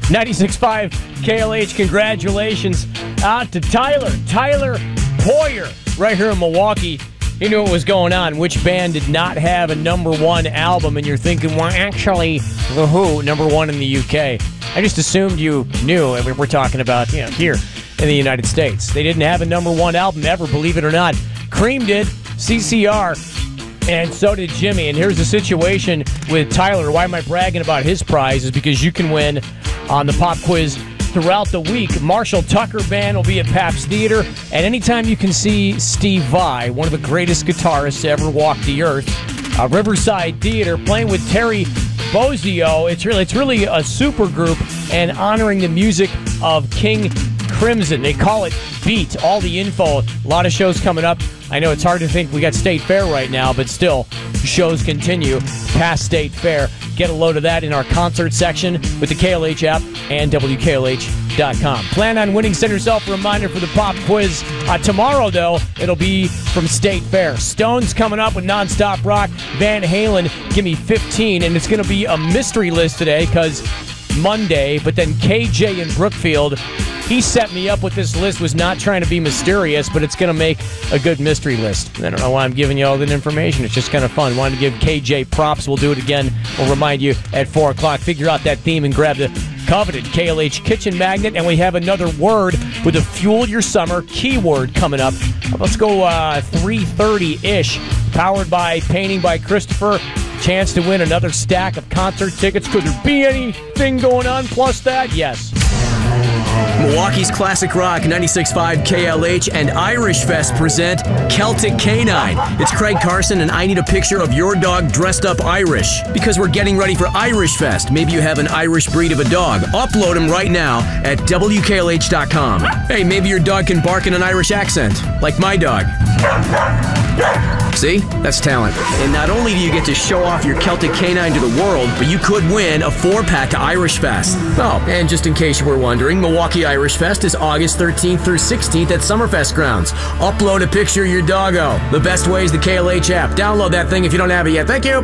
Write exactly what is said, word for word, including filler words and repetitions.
ninety-six point five K L H, congratulations out to Tyler. Tyler Poyer, right here in Milwaukee. He knew what was going on. Which band did not have a number one album? And you're thinking, well, actually, The Who, number one in the U K. I just assumed you knew. I mean, we're talking about, you know, here in the United States. They didn't have a number one album ever, believe it or not. Cream did, C C R, and so did Jimmy. And here's the situation with Tyler. Why am I bragging about his prize? Is because you can win on the pop quiz throughout the week. Marshall Tucker Band will be at Pabst Theater, and anytime you can see Steve Vai, one of the greatest guitarists to ever walk the earth, uh, Riverside Theater, playing with Terry Bozzio. It's really, it's really a super group and honoring the music of King Crimson. They call it Beat. All the info, a lot of shows coming up. I know it's hard to think we got State Fair right now, but still, shows continue past State Fair. Get a load of that in our concert section with the K L H app and W K L H dot com. Plan on winning. Send yourself a reminder for the pop quiz. Uh, tomorrow, though, it'll be from State Fair. Stone's coming up with Nonstop Rock. Van Halen, give me fifteen. And it's going to be a mystery list today because Monday, but then K J in Brookfield, he set me up with this list, was not trying to be mysterious, but it's going to make a good mystery list. I don't know why I'm giving you all that information. It's just kind of fun. Wanted to give K J props. We'll do it again. We'll remind you at four o'clock. Figure out that theme and grab the coveted K L H Kitchen Magnet. And we have another word with a Fuel Your Summer keyword coming up. Let's go uh, three thirty-ish. Powered by Painting by Christopher. Chance to win another stack of concert tickets. Could there be anything going on plus that? Yes. Milwaukee's Classic Rock, ninety-six point five K L H, and Irish Fest present Celtic Canine. It's Craig Carson, and I need a picture of your dog dressed up Irish. Because we're getting ready for Irish Fest. Maybe you have an Irish breed of a dog. Upload him right now at W K L H dot com. Hey, maybe your dog can bark in an Irish accent, like my dog. See? That's talent. And not only do you get to show off your Celtic Canine to the world, but you could win a four-pack to Irish Fest. Oh, and just in case you were wondering, Milwaukee Irish Fest is August thirteenth through sixteenth at Summerfest grounds. Upload a picture of your doggo. The best way is the K L H app. Download that thing if you don't have it yet. Thank you.